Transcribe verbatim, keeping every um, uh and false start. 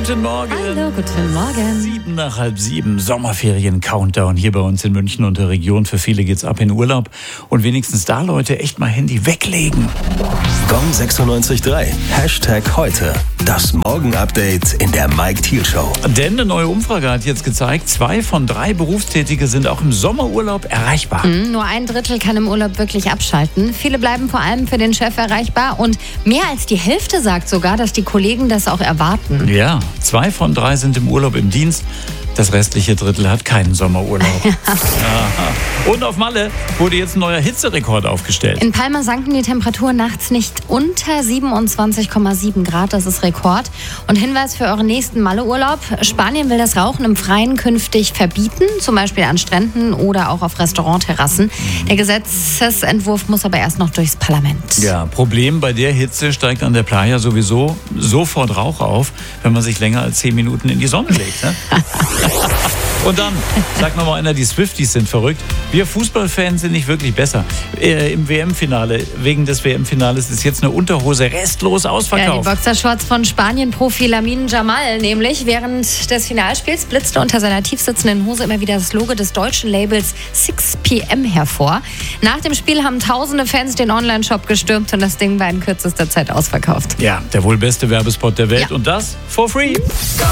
Guten Morgen. Hallo, guten Morgen. Sieben nach halb sieben, Sommerferien-Countdown hier bei uns in München und der Region. Für viele geht's ab in Urlaub. Und wenigstens da, Leute, echt mal Handy weglegen. Gong sechsundneunzig Komma drei. Hashtag heute. Das Morgen-Update in der Mike Thiel Show. Denn eine neue Umfrage hat jetzt gezeigt, zwei von drei Berufstätige sind auch im Sommerurlaub erreichbar. Mhm, nur ein Drittel kann im Urlaub wirklich abschalten. Viele bleiben vor allem für den Chef erreichbar. Und mehr als die Hälfte sagt sogar, dass die Kollegen das auch erwarten. Ja, zwei von drei sind im Urlaub im Dienst. Das restliche Drittel hat keinen Sommerurlaub. Aha. Und auf Malle wurde jetzt ein neuer Hitzerekord aufgestellt. In Palma sanken die Temperaturen nachts nicht unter siebenundzwanzig Komma sieben Grad. Das ist Rekord. Und Hinweis für euren nächsten Malle-Urlaub. Spanien will das Rauchen im Freien künftig verbieten. Zum Beispiel an Stränden oder auch auf Restaurantterrassen. Der Gesetzesentwurf muss aber erst noch durchs Parlament. Ja, Problem bei der Hitze steigt an der Playa sowieso sofort Rauch auf, wenn man sich länger als zehn Minuten in die Sonne legt. Ne? Und dann, sagt nochmal einer, die Swifties sind verrückt. Wir Fußballfans sind nicht wirklich besser. Äh, Im W M-Finale, wegen des W M-Finales ist jetzt eine Unterhose restlos ausverkauft. Ja, die Boxershorts von Spanien-Profi Lamine Yamal nämlich. Während des Finalspiels blitzte unter seiner tiefsitzenden Hose immer wieder das Logo des deutschen Labels six P M hervor. Nach dem Spiel haben tausende Fans den Online-Shop gestürmt und das Ding war in kürzester Zeit ausverkauft. Ja, der wohl beste Werbespot der Welt Ja. und das for free.